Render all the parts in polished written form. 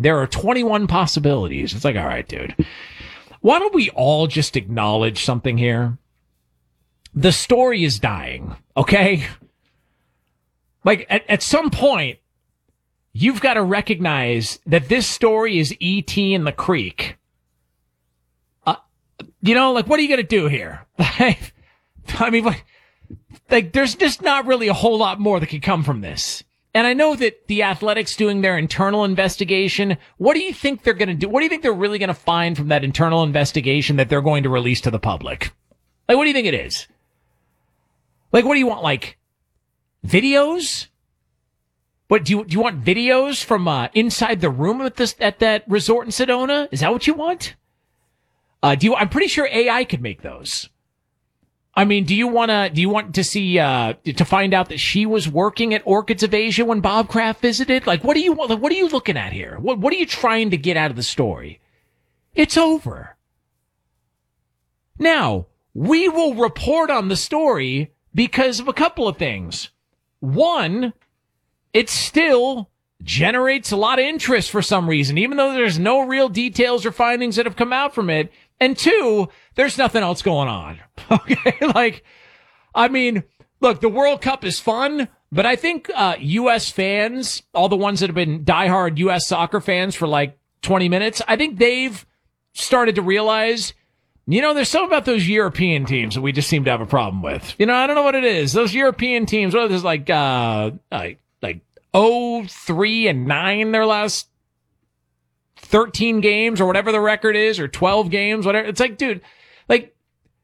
There are 21 possibilities. It's like, all right, dude. Why don't we all just acknowledge something here? The story is dying, okay? Like, at some point, you've got to recognize that this story is E.T. in the creek. Like, what are you going to do here? I mean, like, there's just not really a whole lot more that could come from this. And I know that the Athletics doing their internal investigation, what do you think they're going to do? What do you think they're really going to find from that internal investigation that they're going to release to the public? Like, what do you think it is? Like, what do you want? Like, videos? What do you want videos from inside the room at that resort in Sedona? Is that what you want? I'm pretty sure AI could make those. I mean, do you want to see, to find out that she was working at Orchids of Asia when Bob Kraft visited? Like, what do you want? Like, what are you looking at here? What are you trying to get out of the story? It's over. Now, we will report on the story because of a couple of things. One, it still generates a lot of interest for some reason, even though there's no real details or findings that have come out from it. And two, there's nothing else going on. Okay. Like, I mean, look, the World Cup is fun, but I think, U.S. fans, all the ones that have been diehard U.S. soccer fans for like 20 minutes, I think they've started to realize, there's something about those European teams that we just seem to have a problem with. I don't know what it is. Those European teams, what is like 0-3-9 their last 13 games or whatever the record is, or 12 games, whatever. It's like, dude, like,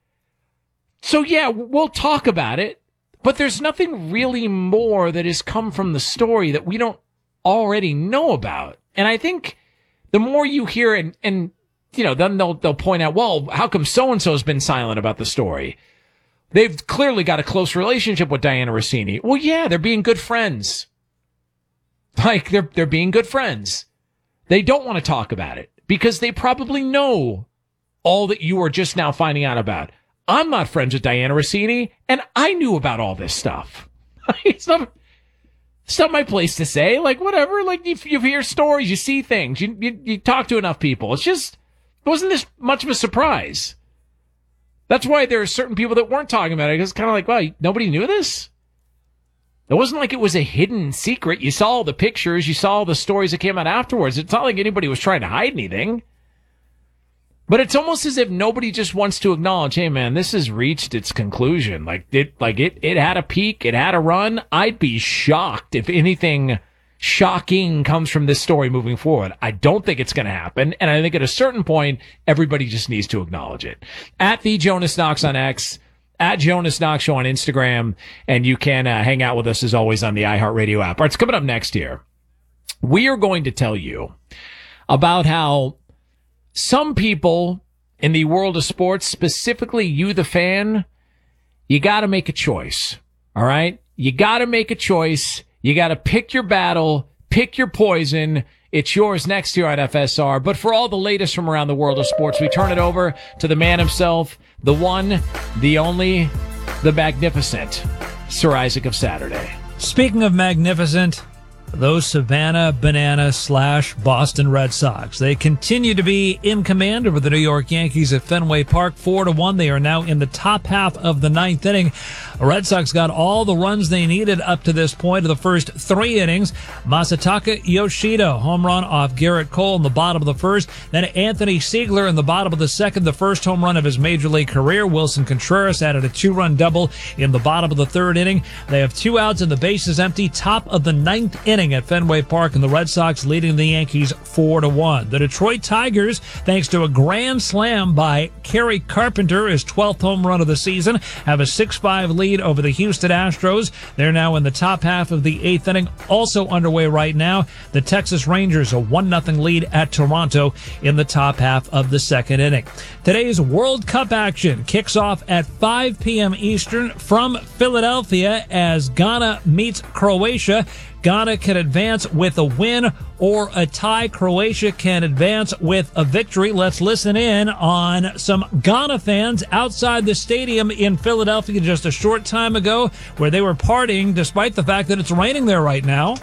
so yeah, we'll talk about it, but there's nothing really more that has come from the story that we don't already know about. And I think the more you hear and then they'll point out, well, how come so-and-so has been silent about the story? They've clearly got a close relationship with Diana Rossini. Well, yeah, they're being good friends. Like, they're being good friends. They don't want to talk about it because they probably know all that you are just now finding out about. I'm not friends with Diana Rossini, and I knew about all this stuff. It's not my place to say. Like, whatever. Like, you hear stories, you see things, you talk to enough people. It's just, it wasn't this much of a surprise. That's why there are certain people that weren't talking about it, because it's kind of like, wow, nobody knew this? It wasn't like it was a hidden secret. You saw all the pictures. You saw all the stories that came out afterwards. It's not like anybody was trying to hide anything. But it's almost as if nobody just wants to acknowledge, hey, man, this has reached its conclusion. It had a peak. It had a run. I'd be shocked if anything shocking comes from this story moving forward. I don't think it's going to happen. And I think at a certain point, everybody just needs to acknowledge it. At the Jonas Knox on X, at Jonas Knox Show on Instagram, and you can hang out with us as always on the iHeartRadio app. All right, it's coming up next here. We are going to tell you about how some people in the world of sports, specifically you, the fan, you got to make a choice. All right? You got to make a choice. You got to pick your battle, pick your poison. It's yours next year on FSR. But for all the latest from around the world of sports, we turn it over to the man himself, the one, the only, the magnificent Sir Isaac of Saturday. Speaking of magnificent, those Savannah Banana / Boston Red Sox. They continue to be in command over the New York Yankees at Fenway Park, 4-1. They are now in the top half of the ninth inning. The Red Sox got all the runs they needed up to this point of the first 3 innings. Masataka Yoshida, home run off Garrett Cole in the bottom of the first. Then Anthony Siegler in the bottom of the second, the first home run of his major league career. Wilson Contreras added a 2-run double in the bottom of the third inning. They have 2 outs and the bases empty. Top of the ninth inning at Fenway Park, and the Red Sox leading the Yankees 4-1. The Detroit Tigers, thanks to a grand slam by Kerry Carpenter, his 12th home run of the season, have a 6-5 lead over the Houston Astros. They're now in the top half of the 8th inning. Also underway right now, the Texas Rangers, a 1-0 lead at Toronto in the top half of the 2nd inning. Today's World Cup action kicks off at 5 p.m. Eastern from Philadelphia as Ghana meets Croatia. Ghana can advance with a win or a tie. Croatia can advance with a victory. Let's listen in on some Ghana fans outside the stadium in Philadelphia just a short time ago, where they were partying despite the fact that it's raining there right now.